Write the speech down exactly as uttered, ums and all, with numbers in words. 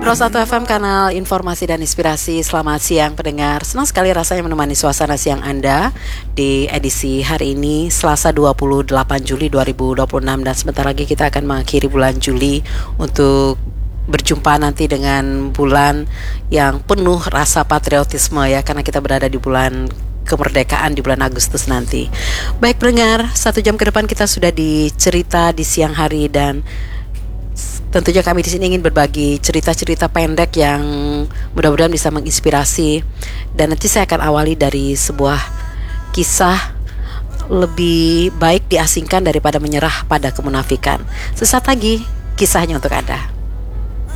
Pro satu F M, kanal informasi dan inspirasi. Selamat siang pendengar. Senang sekali rasanya menemani suasana siang Anda di edisi hari ini, Selasa dua puluh delapan Juli dua ribu dua puluh enam. Dan sebentar lagi kita akan mengakhiri bulan Juli untuk berjumpa nanti dengan bulan yang penuh rasa patriotisme ya, karena kita berada di bulan kemerdekaan di bulan Agustus nanti. Baik pendengar, satu jam ke depan kita sudah dicerita di siang hari, dan tentunya kami di sini ingin berbagi cerita-cerita pendek yang mudah-mudahan bisa menginspirasi. Dan nanti saya akan awali dari sebuah kisah, lebih baik diasingkan daripada menyerah pada kemunafikan. Sesaat lagi kisahnya untuk Anda.